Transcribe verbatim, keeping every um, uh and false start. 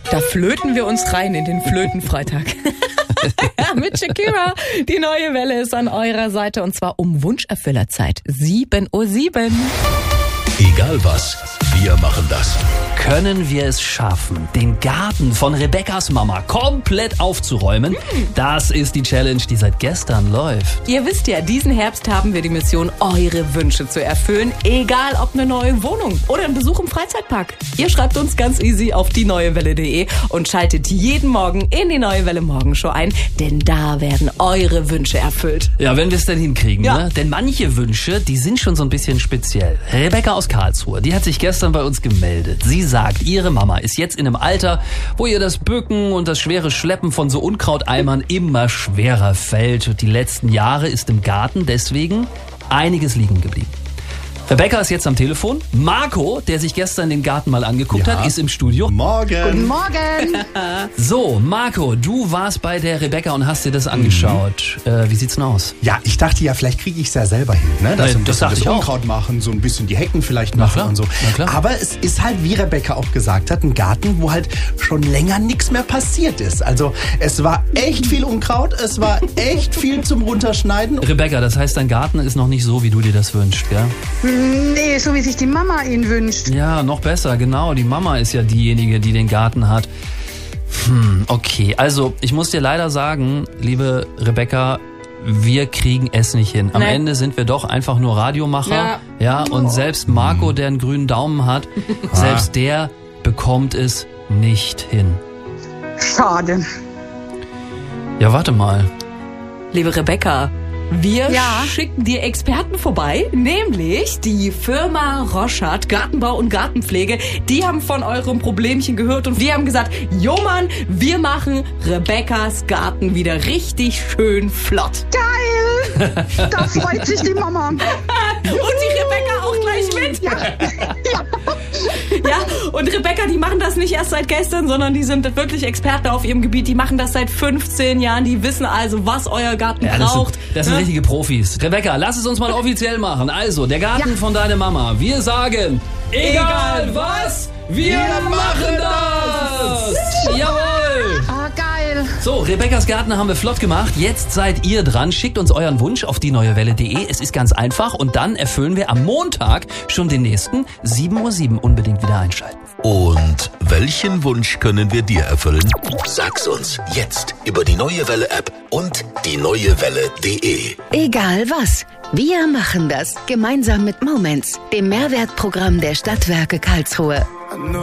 Da flöten wir uns rein in den Flötenfreitag. Ja, mit Shakira. Die neue Welle ist an eurer Seite und zwar um Wunscherfüllerzeit. sieben Uhr sieben. Egal was, wir machen das. Können wir es schaffen, den Garten von Rebekkas Mama komplett aufzuräumen? Das ist die Challenge, die seit gestern läuft. Ihr wisst ja, diesen Herbst haben wir die Mission, eure Wünsche zu erfüllen. Egal ob eine neue Wohnung oder ein Besuch im Freizeitpark. Ihr schreibt uns ganz easy auf die neue welle punkt de und schaltet jeden Morgen in die Neue Welle Morgenshow ein, denn da werden eure Wünsche erfüllt. Ja, wenn wir es denn hinkriegen, Ja. ne? Denn manche Wünsche, die sind schon so ein bisschen speziell. Rebekka aus Karlsruhe, die hat sich gestern bei uns gemeldet. Sie sagt, ihre Mama ist jetzt in einem Alter, wo ihr das Bücken und das schwere Schleppen von so Unkrauteimern immer schwerer fällt. Und die letzten Jahre ist im Garten deswegen einiges liegen geblieben. Rebekka ist jetzt am Telefon. Marco, der sich gestern den Garten mal angeguckt Ja. hat, ist im Studio. Morgen. Guten Morgen. So, Marco, du warst bei der Rebekka und hast dir das angeschaut. Mhm. Äh, wie sieht's denn aus? Ja, ich dachte ja, vielleicht kriege ich es ja selber hin. Ne? Nein, so ein das bisschen dachte das ich auch. Unkraut machen, so ein bisschen die Hecken vielleicht Na machen klar, und so. na klar. Aber es ist halt, wie Rebekka auch gesagt hat, ein Garten, wo halt schon länger nichts mehr passiert ist. Also es war echt viel Unkraut, es war echt viel zum Runterschneiden. Rebekka, das heißt, dein Garten ist noch nicht so, wie du dir das wünschst, gell? Nee, so wie sich die Mama ihn wünscht. Ja, noch besser, genau. Die Mama ist ja diejenige, die den Garten hat. Hm, okay. Also, ich muss dir leider sagen, liebe Rebekka, wir kriegen es nicht hin. Am Nein. Ende sind wir doch einfach nur Radiomacher. Ja. Ja, und selbst Marco, der einen grünen Daumen hat, selbst der bekommt es nicht hin. Schade. Ja, warte mal. Liebe Rebekka, wir Ja? schicken dir Experten vorbei, nämlich die Firma Roschardt Gartenbau und Gartenpflege. Die haben von eurem Problemchen gehört und wir haben gesagt, jo Mann, wir machen Rebekkas Garten wieder richtig schön flott. Geil. Da freut sich die Mama. Und die Rebekka auch gleich mit. Ja, und Rebekka, die machen das nicht erst seit gestern, sondern die sind wirklich Experte auf ihrem Gebiet. Die machen das seit fünfzehn Jahren. Die wissen also, was euer Garten Ja, das braucht. sind, das sind Ne? richtige Profis. Rebekka, lass es uns mal offiziell machen. Also, der Garten Ja. von deiner Mama. Wir sagen, egal was, wir machen das. Jawohl. Ah, geil. So, Rebekkas Garten haben wir flott gemacht. Jetzt seid ihr dran. Schickt uns euren Wunsch auf die neue welle punkt de. Es ist ganz einfach. Und dann erfüllen wir am Montag schon den nächsten. sieben Uhr sieben unbedingt wieder einschalten. Und welchen Wunsch können wir dir erfüllen? Sag's uns jetzt über die Neue Welle App und die neue welle punkt de. Egal was, wir machen das gemeinsam mit Moments, dem Mehrwertprogramm der Stadtwerke Karlsruhe.